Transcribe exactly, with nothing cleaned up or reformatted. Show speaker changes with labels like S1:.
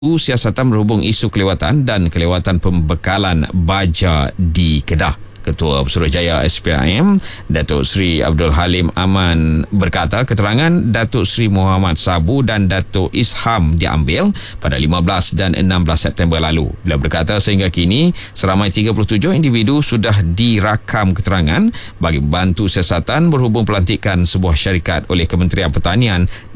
S1: Siasatan berhubung isu kelewatan dan kelewatan pembekalan baja di Kedah. Ketua Pusurujaya S P I M, Datuk Seri Abdul Halim Aman berkata keterangan Datuk Seri Muhammad Sabu dan Datuk Isham diambil pada lima belas dan enam belas September lalu. Beliau berkata sehingga kini seramai tiga puluh tujuh individu sudah dirakam keterangan bagi membantu siasatan berhubung pelantikan sebuah syarikat oleh Kementerian Pertanian